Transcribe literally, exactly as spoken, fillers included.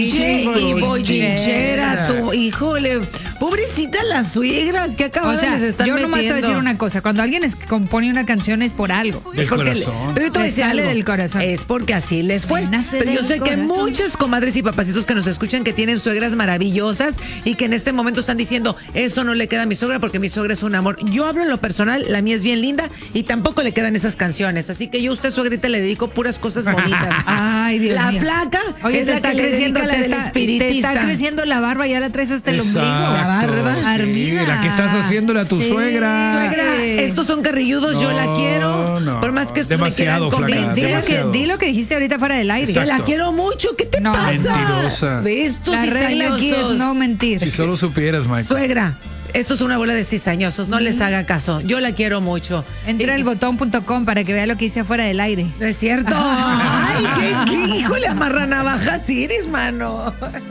Che, y bochinchera, tú, híjole, pobrecita las suegras, que O acabadas sea, les están yo nomás te voy a metiendo. decir una cosa. Cuando alguien es- compone una canción es por algo. Del Es porque le- corazón. pero yo te voy a Le decir sale algo. del corazón. Es porque así les fue. Le nace Pero yo del sé que corazón. muchas comadres y papacitos que nos escuchan que tienen suegras maravillosas y que en este momento están diciendo, eso no le queda a mi suegra porque mi suegra es un amor. Yo hablo en lo personal, la mía es bien linda y tampoco le quedan esas canciones. Así que yo a usted, suegrita, le dedico puras cosas bonitas. Ay, Dios La mío. flaca Oye, es te la está que le creciendo, dedica la te del está, te espiritista. está creciendo la barba, ya la traes hasta el ombligo. La barba. Sí, Armida. la que estás haciéndole a tu Sí. suegra. Suegra, estos son carrilludos, yo la No, quiero. no. Por más que estos Demasiado, me quieran flaca, convencer. Di lo, que, demasiado. di lo que dijiste ahorita fuera del aire. Que la Exacto. quiero mucho, ¿qué te No. pasa? Mentirosa. Ve estos La regla aquí es cizañosos. no mentir. Si solo supieras, Michael. Suegra, esto es una bola de cizañosos, no les haga caso. Yo la quiero mucho. Entra Y- el botón punto com para que vea lo que hice afuera del aire. No es cierto. Ay, qué, qué hijo le amarra navajas eres, mano.